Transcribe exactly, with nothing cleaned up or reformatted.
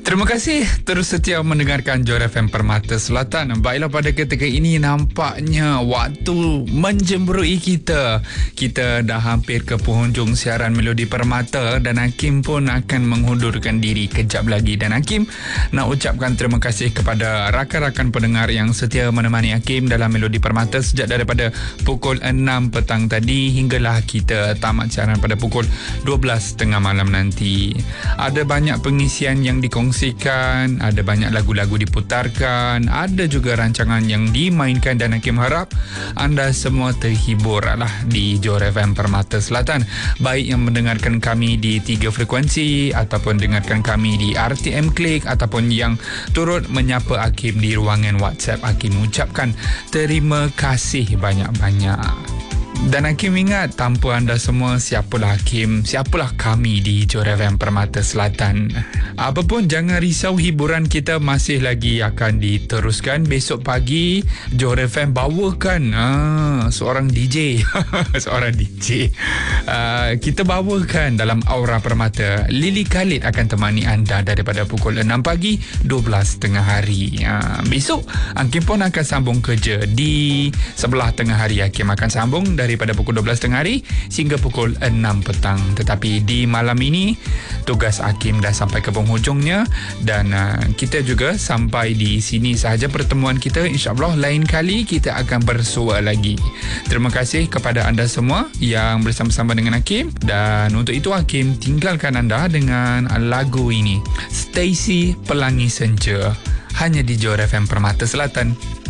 Terima kasih terus setia mendengarkan Johor F M Permata Selatan. Baiklah, pada ketika ini nampaknya waktu menjembrui kita. Kita dah hampir ke penghujung siaran Melodi Permata dan Hakim pun akan menghundurkan diri kejap lagi. Dan Hakim nak ucapkan terima kasih kepada rakan-rakan pendengar yang setia menemani Hakim dalam Melodi Permata sejak daripada pukul enam petang tadi hinggalah kita tamat siaran pada pukul dua belas tiga puluh malam nanti. Ada banyak pengisian yang dikongsikan, ada banyak lagu-lagu diputarkan, ada juga rancangan yang dimainkan dan Hakim harap anda semua terhibur lah di Johor F M Permata Selatan, baik yang mendengarkan kami di tiga frekuensi ataupun dengarkan kami di R T M Klik ataupun yang turut menyapa Hakim di ruangan WhatsApp. Hakim ucapkan terima kasih banyak-banyak. Dan Hakim ingat, tanpa anda semua, siapalah Hakim, siapalah kami di Johor F M Permata Selatan. Apapun, jangan risau, hiburan kita masih lagi akan diteruskan. Besok pagi Johor F M bawakan ah, seorang D J seorang D J uh, kita bawakan dalam Aura Permata. Lily Khalid akan temani anda daripada pukul enam pagi dua belas tengah hari. uh, Besok Hakim pun akan sambung kerja di sebelah tengah hari. Hakim akan sambung dari daripada pukul dua belas tengah hari sehingga pukul enam petang. Tetapi di malam ini tugas Hakim dah sampai ke penghujungnya dan uh, kita juga sampai di sini sahaja pertemuan kita. InsyaAllah lain kali kita akan bersua lagi. Terima kasih kepada anda semua yang bersama-sama dengan Hakim, dan untuk itu Hakim tinggalkan anda dengan lagu ini, Stacy Pelangi Senja, hanya di Johor F M Permata Selatan.